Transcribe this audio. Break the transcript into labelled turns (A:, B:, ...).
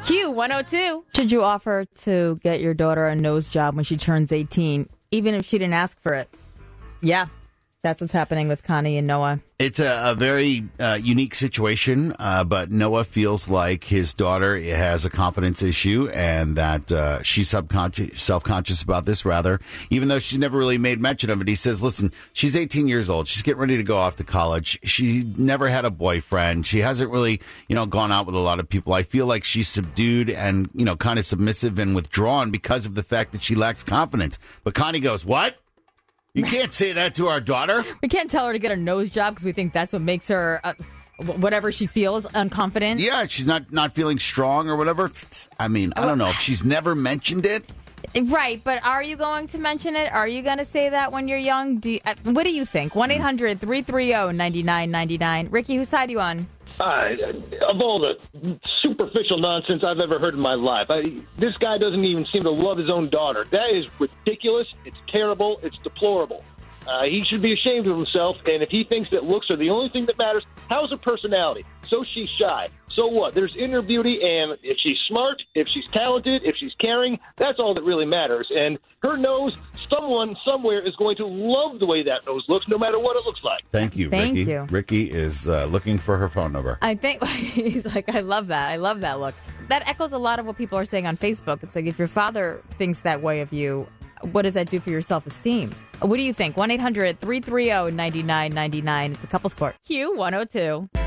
A: Q102.
B: Should you offer to get your daughter a nose job when she turns 18, even if she didn't ask for it? Yeah, that's what's happening with Connie and Noah.
C: It's a very unique situation, but Noah feels like his daughter has a confidence issue and that she's self-conscious about this, rather, even though she's never really made mention of it. He says, listen, she's 18 years old. She's getting ready to go off to college. She never had a boyfriend. She hasn't really, gone out with a lot of people. I feel like she's subdued and, kind of submissive and withdrawn because of the fact that she lacks confidence. But Connie goes, what? You can't say that to our daughter.
B: We can't tell her to get a nose job because we think that's what makes her, whatever she feels, unconfident.
C: Yeah, she's not feeling strong or whatever. I mean, I don't know if she's never mentioned it.
B: Right, but are you going to mention it? Are you going to say that when you're young? What do you think? 1-800-330-9999. Ricky, whose side are you on?
D: Of all the superficial nonsense I've ever heard in my life, this guy doesn't even seem to love his own daughter. That is ridiculous. It's terrible. It's deplorable. He should be ashamed of himself, and if he thinks that looks are the only thing that matters, how's her personality? So she's shy. So what? There's inner beauty, and if she's smart, if she's talented, if she's caring, that's all that really matters. And her nose, someone somewhere is going to love the way that nose looks, no matter what it looks like.
C: Thank you,
B: Thank
C: Ricky.
B: you.
C: Ricky is looking for her phone number.
B: I think he's like, I love that. I love that look. That echoes a lot of what people are saying on Facebook. It's like, if your father thinks that way of you, what does that do for your self-esteem? What do you think? 1-800-330-9999. It's a couple's court.
A: Q102.